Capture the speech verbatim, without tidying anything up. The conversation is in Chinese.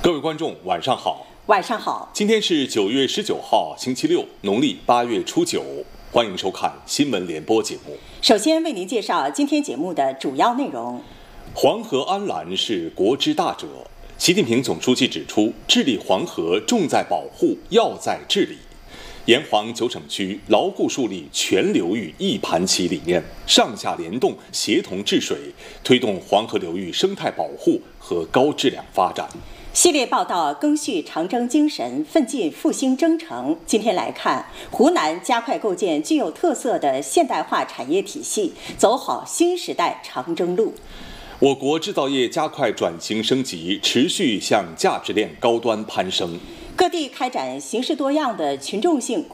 各位观众，晚上好。 晚上好。 今天是九月十九号，星期六，农历八月初九。欢迎收看新闻联播节目。 首先为您介绍今天节目的主要内容。 黄河安澜是国之大者。习近平总书记指出，治理黄河重在保护，要在治理。沿黄九省区牢固树立全流域一盘棋理念，上下联动，协同治水，推动黄河流域生态保护和高质量发展。 系列报道赓续长征精神，奋进复兴征程。今天来看，湖南加快构建具有特色的现代化产业体系，走好新时代长征路。 我国制造业加快转型升级，持续向价值链高端攀升。 各地开展形式多样的群众性